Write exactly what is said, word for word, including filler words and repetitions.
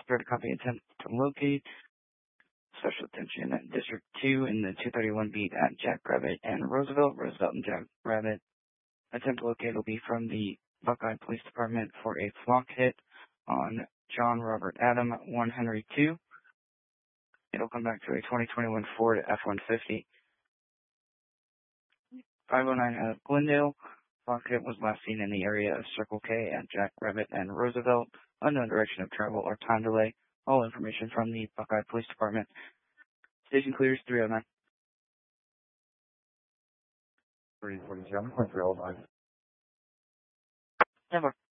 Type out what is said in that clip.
third copy attempt to locate. Special attention at District two in the two thirty-one beat at Jackrabbit and Roosevelt. Roosevelt and Jackrabbit. Attempt to locate will be from the Buckeye Police Department for a flock hit on John Robert Adam, one Henry two. It'll come back to a twenty twenty-one Ford F one fifty. five oh nine out of Glendale. Flock hit was last seen in the area of Circle K at Jackrabbit and Roosevelt. Unknown direction of travel or time delay. All information from the Buckeye Police Department. Station clears three oh nine. three forty-seven, point three oh five. Never.